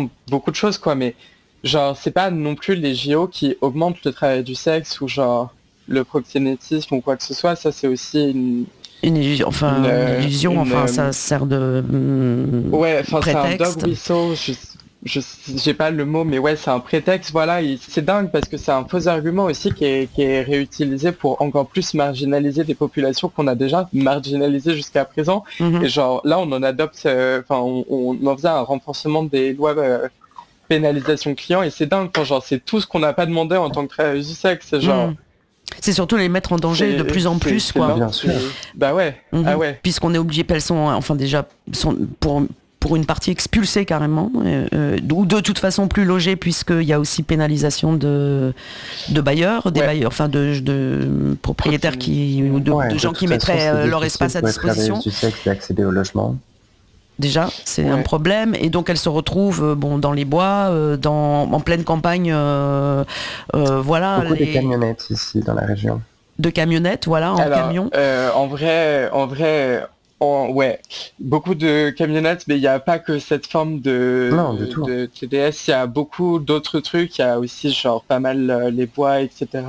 contre beaucoup de choses, quoi, mais genre, c'est pas non plus les JO qui augmentent le travail du sexe ou genre le proxénétisme ou quoi que ce soit. Ça, c'est aussi une illusion, ça sert de ouais, enfin, c'est un dog prétexte. whistle. J'ai pas le mot, mais ouais, c'est un prétexte. Voilà, c'est dingue parce que c'est un faux argument aussi qui est réutilisé pour encore plus marginaliser des populations qu'on a déjà marginalisées jusqu'à présent. Et genre, là, on en adopte, enfin, on en faisait un renforcement des lois pénalisation client et c'est dingue. Enfin, genre, c'est tout ce qu'on n'a pas demandé en tant que travailleuse du sexe. C'est genre. C'est surtout les mettre en danger de plus en plus, quoi. Bien sûr. Bah ouais. Ah ouais. Puisqu'on est obligé, elles sont, enfin déjà, sont pour une partie expulsées carrément, ou de toute façon plus logées, puisqu'il y a aussi pénalisation de bailleurs, des bailleurs, enfin de propriétaires ou de gens qui mettraient leur espace à disposition. Du sexe d'accéder au logement. Déjà, c'est un problème. Et donc, elles se retrouvent dans les bois, en pleine campagne. Voilà. Beaucoup de camionnettes ici, dans la région. De camionnettes, voilà, en camion. En vrai, ouais, beaucoup de camionnettes, mais il n'y a pas que cette forme de TDS. Il y a beaucoup d'autres trucs. Il y a aussi, genre, pas mal les bois, etc.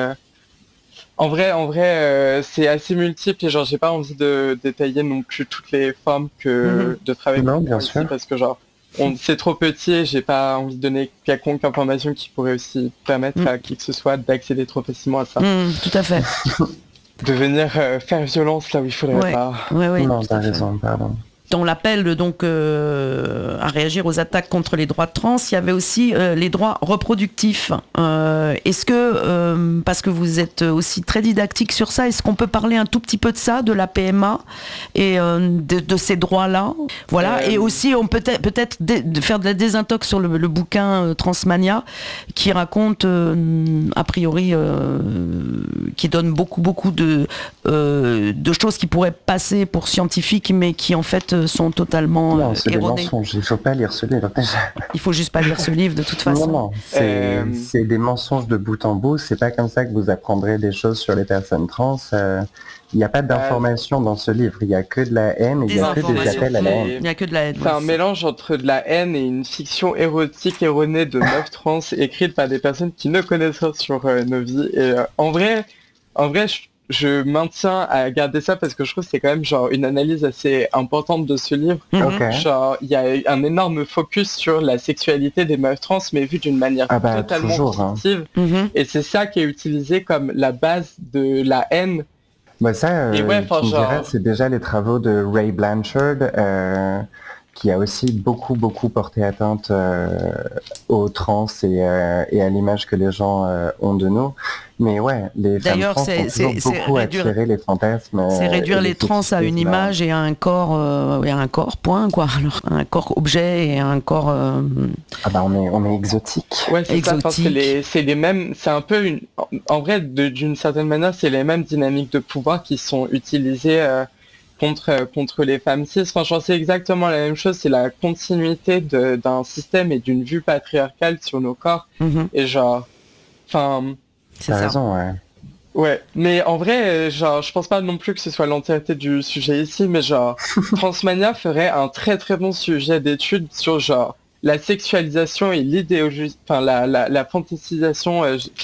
En vrai, c'est assez multiple et genre j'ai pas envie de détailler non plus toutes les formes de travail. Non, bien sûr. Parce que genre c'est trop petit et j'ai pas envie de donner quelconque information qui pourrait aussi permettre à qui que ce soit d'accéder trop facilement à ça. Tout à fait. De venir faire violence là où il faudrait pas. Non, t'as raison, pardon. Dans l'appel donc à réagir aux attaques contre les droits trans, il y avait aussi les droits reproductifs. Est-ce que, parce que vous êtes aussi très didactique sur ça, est-ce qu'on peut parler un tout petit peu de ça, de la PMA et de ces droits-là, voilà. Et aussi on peut-être de faire de la désintox sur le bouquin Transmania qui raconte a priori qui donne beaucoup de choses qui pourraient passer pour scientifiques mais qui en fait sont totalement non, c'est erronés. des mensonges. Il faut pas lire ce livre déjà. Il faut juste pas lire ce livre de toute façon. Non, c'est des mensonges de bout en bout. C'est pas comme ça que vous apprendrez des choses sur les personnes trans. Il n'y a pas d'information dans ce livre. Il n'y a que de la haine et il n'y a que des appels à la haine. Il n'y a que de la haine. C'est un mélange entre de la haine et une fiction érotique erronée de meufs trans écrite par des personnes qui ne connaissent rien sur nos vies. Et en vrai, je maintiens à garder ça parce que je trouve que c'est quand même genre une analyse assez importante de ce livre. Genre il y a un énorme focus sur la sexualité des meufs trans mais vu d'une manière totalement positive. Et c'est ça qui est utilisé comme la base de la haine. Bah ça, tu me dirais, c'est déjà les travaux de Ray Blanchard qui a aussi beaucoup porté atteinte aux trans et à l'image que les gens ont de nous. Mais ouais, les femmes trans ont toujours beaucoup attiré les fantasmes. C'est réduire les trans à une image et à un corps, point, quoi. Alors, un corps objet et un corps... Ah bah on est exotique. Ouais, c'est exotique. Ça, c'est les mêmes... C'est un peu une... En vrai, d'une certaine manière, c'est les mêmes dynamiques de pouvoir qui sont utilisées... contre les femmes cis. Franchement, c'est exactement la même chose. C'est la continuité d'un système et d'une vue patriarcale sur nos corps. Et genre, enfin... T'as raison, ouais. Ouais, mais en vrai, genre, je pense pas non plus que ce soit l'entièreté du sujet ici, mais genre, Transmania ferait un très très bon sujet d'étude sur genre la sexualisation et l'idéologie, enfin la fantasisation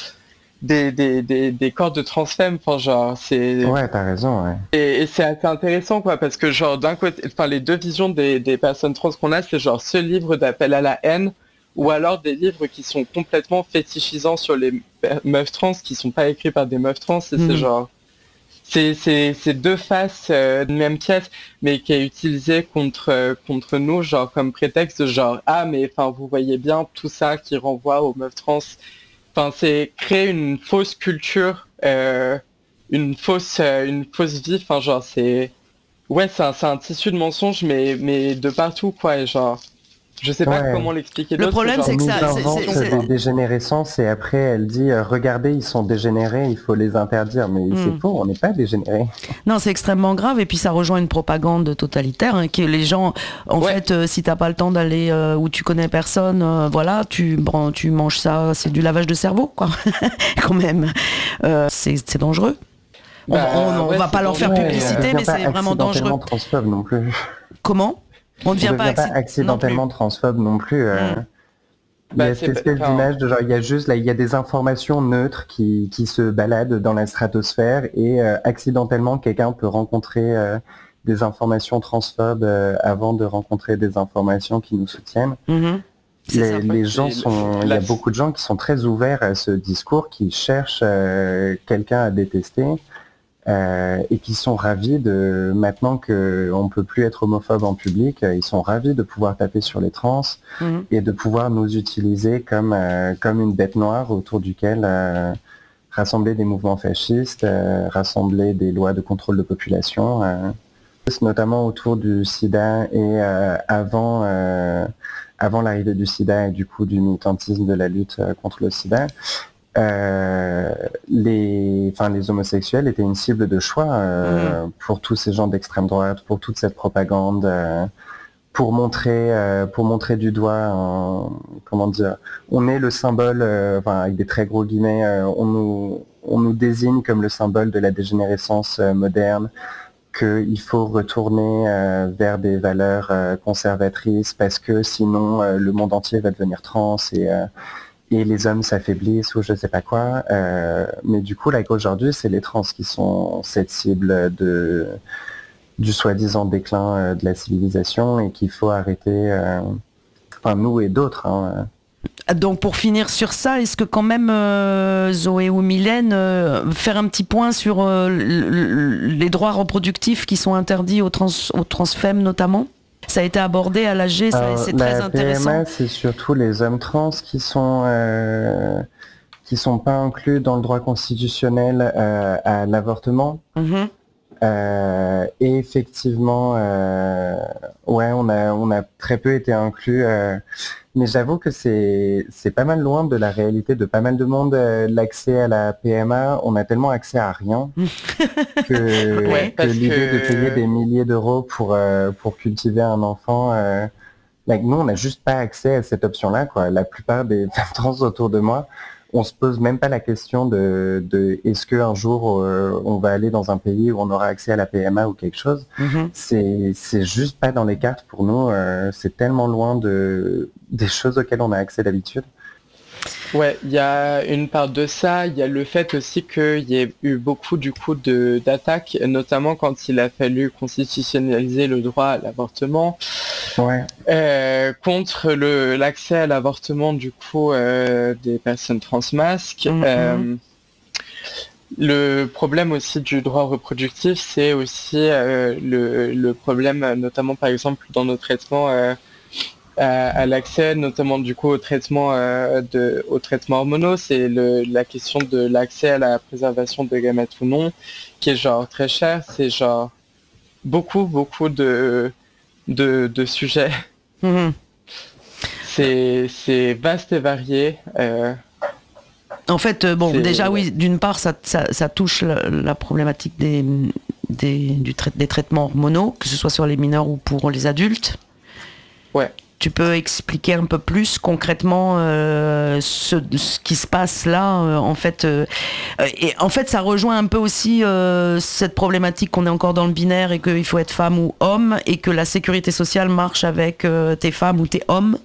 des corps de trans femmes, enfin genre c'est... Ouais, t'as raison, ouais. Et c'est assez intéressant quoi, parce que genre d'un côté, enfin les deux visions des personnes trans qu'on a, c'est genre ce livre d'appel à la haine, ou alors des livres qui sont complètement fétichisants sur les meufs trans, qui sont pas écrits par des meufs trans, et c'est genre... C'est deux faces d'une même pièce, mais qui est utilisé contre nous, genre comme prétexte, genre ah mais enfin vous voyez bien tout ça qui renvoie aux meufs trans. Enfin, c'est créer une fausse culture, une fausse vie. Enfin, genre, c'est un tissu de mensonges, mais de partout, quoi. Et genre, je sais pas comment l'expliquer. Le problème, c'est que ça... C'est des dégénérescences et après, elle dit regardez, ils sont dégénérés, il faut les interdire. Mais c'est faux, on n'est pas dégénérés. Non, c'est extrêmement grave. Et puis, ça rejoint une propagande totalitaire, hein, que les gens, en fait, si t'as pas le temps d'aller où tu connais personne, voilà, tu manges ça, c'est du lavage de cerveau, quoi. Quand même. C'est dangereux. On va pas leur faire publicité, mais c'est vraiment dangereux. Transphobe non plus. Comment ? On ne devient pas accidentellement transphobe non plus. Il y a cette espèce d'image de genre, il y a des informations neutres qui se baladent dans la stratosphère et accidentellement quelqu'un peut rencontrer des informations transphobes avant de rencontrer des informations qui nous soutiennent. Les gens il y a beaucoup de gens qui sont très ouverts à ce discours, qui cherchent quelqu'un à détester et qui sont ravis de, maintenant qu'on ne peut plus être homophobe en public, ils sont ravis de pouvoir taper sur les trans et de pouvoir nous utiliser comme une bête noire autour duquel rassembler des mouvements fascistes, rassembler des lois de contrôle de population, notamment autour du sida et avant l'arrivée du sida et du coup du militantisme de la lutte contre le sida. Les homosexuels étaient une cible de choix pour tous ces gens d'extrême droite, pour toute cette propagande, pour montrer du doigt, on est le symbole, avec des très gros guillemets, on nous désigne comme le symbole de la dégénérescence moderne, qu'il faut retourner vers des valeurs conservatrices parce que sinon le monde entier va devenir trans et les hommes s'affaiblissent ou je sais pas quoi. Mais du coup, là, aujourd'hui, c'est les trans qui sont cette cible du soi-disant déclin de la civilisation et qu'il faut arrêter, nous et d'autres. Donc pour finir sur ça, est-ce que quand même, Zoé ou Mylène, faire un petit point sur les droits reproductifs qui sont interdits aux transfemmes notamment ? Ça a été abordé à l'AG, c'est très intéressant. La PMA, c'est surtout les hommes trans qui sont pas inclus dans le droit constitutionnel à l'avortement. Et effectivement, on a très peu été inclus. Mais j'avoue que c'est pas mal loin de la réalité de pas mal de monde. L'accès à la PMA, on a tellement accès à rien que l'idée de payer des milliers d'euros pour cultiver un enfant, nous on n'a juste pas accès à cette option-là, quoi. La plupart des femmes trans autour de moi, on se pose même pas la question de est-ce qu'un jour on va aller dans un pays où on aura accès à la PMA ou quelque chose. C'est juste pas dans les cartes pour nous. C'est tellement loin des choses auxquelles on a accès d'habitude. Ouais, il y a une part de ça, il y a le fait aussi qu'il y ait eu beaucoup du coup d'attaques, notamment quand il a fallu constitutionnaliser le droit à l'avortement, contre l'accès à l'avortement du coup des personnes transmasques. Le problème aussi du droit reproductif, c'est aussi le problème, notamment par exemple dans nos traitements à l'accès, notamment du coup aux traitements hormonaux, c'est la question de l'accès à la préservation de gamètes ou non, qui est genre très cher, c'est genre beaucoup de sujets. C'est vaste et varié. En fait, déjà oui, d'une part ça touche la problématique des traitements hormonaux, que ce soit sur les mineurs ou pour les adultes. Ouais. Tu peux expliquer un peu plus concrètement ce qui se passe là, en fait. Et en fait, ça rejoint un peu aussi cette problématique qu'on est encore dans le binaire et qu'il faut être femme ou homme et que la sécurité sociale marche avec t'es femme ou t'es homme.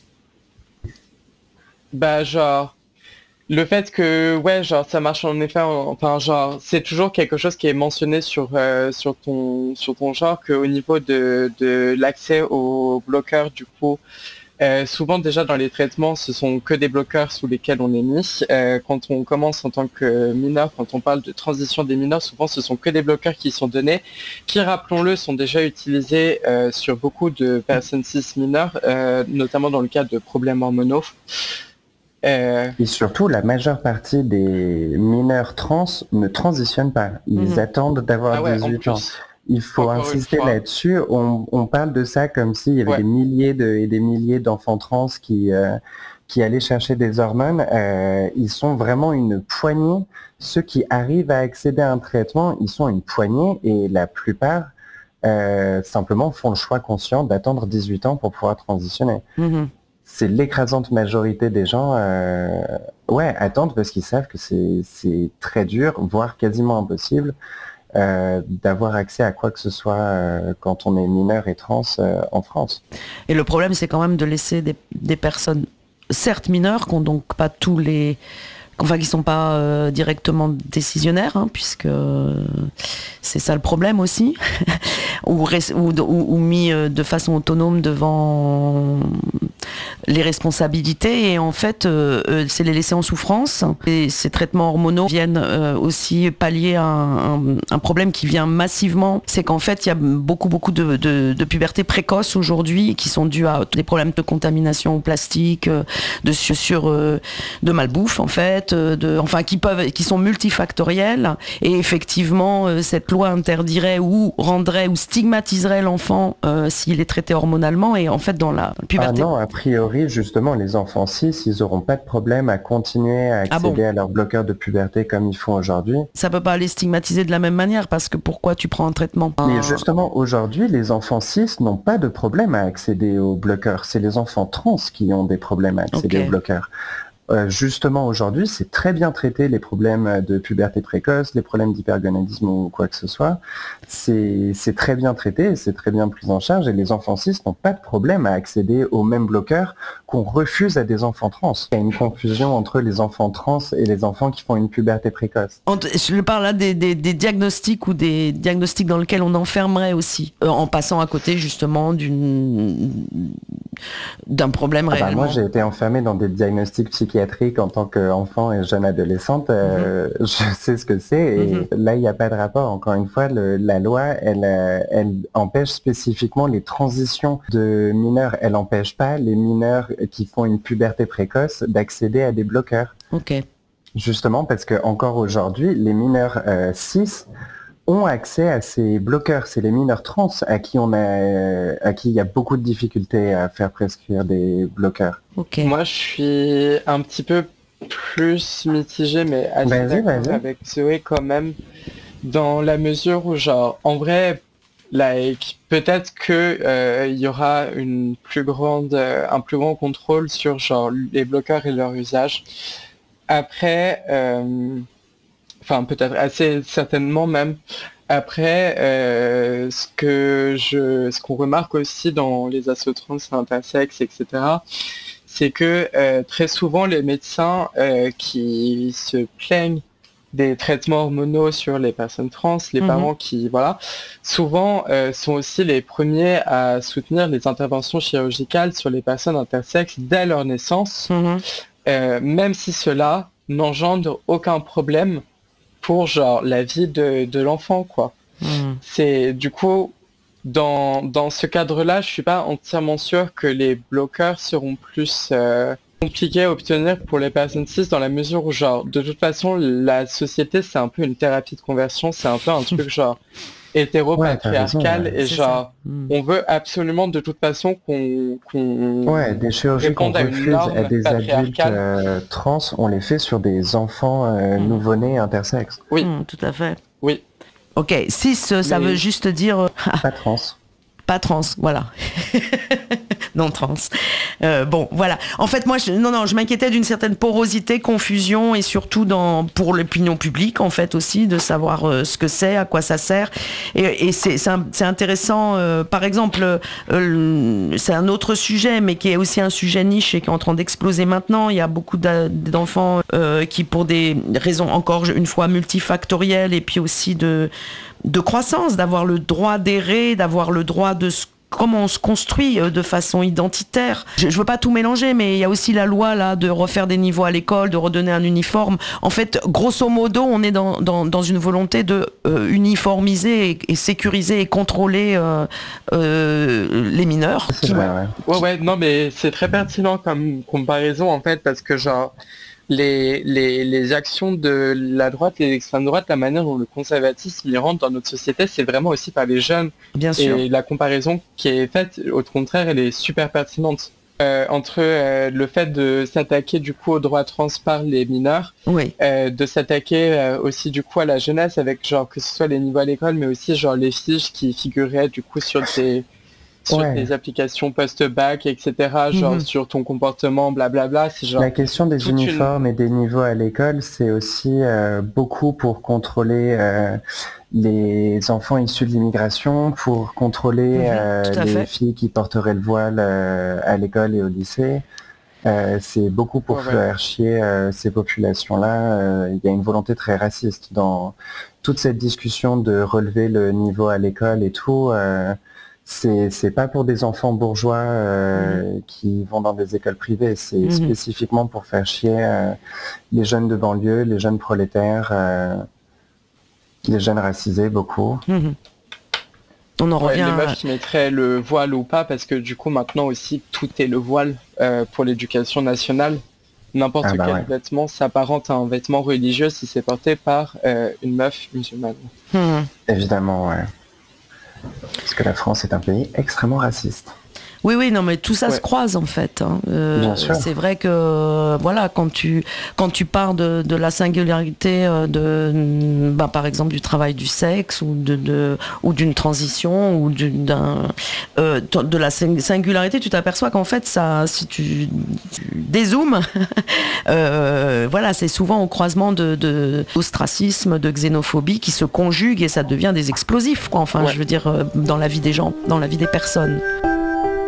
Le fait que, ça marche en effet, c'est toujours quelque chose qui est mentionné sur ton genre, qu'au niveau de l'accès aux bloqueurs, du coup, souvent déjà dans les traitements, ce sont que des bloqueurs sous lesquels on est mis. Quand on commence en tant que mineur, quand on parle de transition des mineurs, souvent ce sont que des bloqueurs qui sont donnés, qui, rappelons-le, sont déjà utilisés sur beaucoup de personnes cis mineures, notamment dans le cas de problèmes hormonaux. Et surtout, la majeure partie des mineurs trans ne transitionnent pas. Ils attendent d'avoir 18 ans. Il faut insister là-dessus. On parle de ça comme s'il y avait des milliers et des milliers d'enfants trans qui allaient chercher des hormones. Ils sont vraiment une poignée. Ceux qui arrivent à accéder à un traitement, ils sont une poignée et la plupart simplement font le choix conscient d'attendre 18 ans pour pouvoir transitionner. C'est l'écrasante majorité des gens attendent parce qu'ils savent que c'est très dur, voire quasiment impossible. d'avoir accès à quoi que ce soit quand on est mineur et trans en France. Et le problème, c'est quand même de laisser des personnes, certes mineures, qui n'ont donc pas tous les... Enfin, qui ne sont pas directement décisionnaires, hein, puisque c'est ça le problème aussi, ou mis de façon autonome devant les responsabilités, et en fait, c'est les laisser en souffrance. Et ces traitements hormonaux viennent aussi pallier un problème qui vient massivement, c'est qu'en fait, il y a beaucoup de puberté précoce aujourd'hui, qui sont dues à des problèmes de contamination au plastique, de malbouffe, en fait, qui sont multifactoriels, et effectivement cette loi interdirait ou rendrait ou stigmatiserait l'enfant s'il est traité hormonalement, et en fait dans la puberté. Ah non, a priori justement les enfants cis, ils n'auront pas de problème à continuer à accéder à leur bloqueur de puberté comme ils font aujourd'hui. Ça peut pas les stigmatiser de la même manière, parce que pourquoi tu prends un traitement? Mais justement aujourd'hui les enfants cis n'ont pas de problème à accéder au bloqueur, c'est les enfants trans qui ont des problèmes à accéder au bloqueur. Justement aujourd'hui, c'est très bien traité les problèmes de puberté précoce, les problèmes d'hypergonadisme ou quoi que ce soit. C'est très bien traité, c'est très bien pris en charge, et les enfants cis n'ont pas de problème à accéder au même bloqueur qu'on refuse à des enfants trans. Il y a une confusion entre les enfants trans et les enfants qui font une puberté précoce. Je parle là des diagnostics, ou des diagnostics dans lesquels on enfermerait aussi, en passant à côté justement d'un problème réellement. Moi j'ai été enfermé dans des diagnostics psychiatriques en tant qu'enfant et jeune adolescente, je sais ce que c'est, et là il n'y a pas de rapport. Encore une fois, la loi elle empêche spécifiquement les transitions de mineurs, elle n'empêche pas les mineurs qui font une puberté précoce d'accéder à des bloqueurs. Ok. Justement parce que encore aujourd'hui les mineurs cis ont accès à ces bloqueurs. C'est les mineurs trans à qui il y a beaucoup de difficultés à faire prescrire des bloqueurs. Okay. Moi, je suis un petit peu plus mitigé, mais assez d'accord avec Zoé quand même, dans la mesure où, genre, en vrai, peut-être que il y aura un plus grand contrôle sur, genre, les bloqueurs et leur usage. Après, enfin peut-être assez certainement même. Après, ce qu'on remarque aussi dans les assos trans, intersexes, etc., c'est que très souvent les médecins qui se plaignent des traitements hormonaux sur les personnes trans, les parents qui, souvent sont aussi les premiers à soutenir les interventions chirurgicales sur les personnes intersexes dès leur naissance, même si cela n'engendre aucun problème pour genre la vie de l'enfant, quoi. C'est du coup dans ce cadre-là, je suis pas entièrement sûr que les bloqueurs seront plus compliqués à obtenir pour les personnes cis, dans la mesure où genre de toute façon la société c'est un peu une thérapie de conversion, c'est un peu un truc genre hétéro-patriarcal, et genre on veut absolument de toute façon qu'on des chirurgies qu'on refuse à des adultes trans, on les fait sur des enfants nouveau-nés intersexes. Oui, tout à fait. Oui. Ok, cis, ça veut juste dire... Pas trans. Pas trans, voilà. Non trans. Bon, voilà. En fait, moi, je m'inquiétais d'une certaine porosité, confusion, et surtout pour l'opinion publique, en fait, aussi, de savoir ce que c'est, à quoi ça sert. Et c'est intéressant. Par exemple, c'est un autre sujet, mais qui est aussi un sujet niche et qui est en train d'exploser maintenant. Il y a beaucoup d'enfants qui, pour des raisons, encore une fois, multifactorielles, et puis aussi de croissance, d'avoir le droit d'errer, d'avoir le droit de comment on se construit de façon identitaire. Je veux pas tout mélanger, mais il y a aussi la loi là de refaire des niveaux à l'école, de redonner un uniforme. En fait, grosso modo, on est dans une volonté de uniformiser et sécuriser et contrôler les mineurs. C'est vrai, ouais, non, mais c'est très pertinent comme comparaison, en fait, parce que genre les actions de la droite et de l'extrême droite, la manière dont le conservatisme y rentre dans notre société, c'est vraiment aussi par les jeunes. Bien sûr. Et la comparaison qui est faite, au contraire, elle est super pertinente. Entre le fait de s'attaquer du coup aux droits trans par les mineurs, de s'attaquer aussi du coup à la jeunesse, avec genre que ce soit les niveaux à l'école, mais aussi genre les fiches qui figuraient du coup sur des applications post-bac, etc., genre sur ton comportement, blablabla. C'est genre la question des uniformes et des niveaux à l'école, c'est aussi beaucoup pour contrôler les enfants issus de l'immigration pour contrôler les filles qui porteraient le voile à l'école et au lycée. C'est beaucoup pour faire chier ces populations-là. Il y a une volonté très raciste dans toute cette discussion de relever le niveau à l'école et tout. C'est pas pour des enfants bourgeois qui vont dans des écoles privées, c'est spécifiquement pour faire chier les jeunes de banlieue, les jeunes prolétaires, les jeunes racisés, beaucoup. On en revient les meufs qui mettraient le voile ou pas, parce que du coup maintenant aussi tout est le voile pour l'éducation nationale. N'importe quel vêtement s'apparente à un vêtement religieux si c'est porté par une meuf musulmane. Évidemment, ouais. Parce que la France est un pays extrêmement raciste. Oui, non, mais tout ça se croise en fait. Bien sûr. C'est vrai que voilà, quand tu pars de la singularité par exemple du travail du sexe ou d'une transition ou de la singularité, tu t'aperçois qu'en fait ça, si tu dézoomes, voilà, c'est souvent au croisement d'ostracisme, de xénophobie qui se conjuguent et ça devient des explosifs, quoi. Enfin, je veux dire, dans la vie des gens, dans la vie des personnes.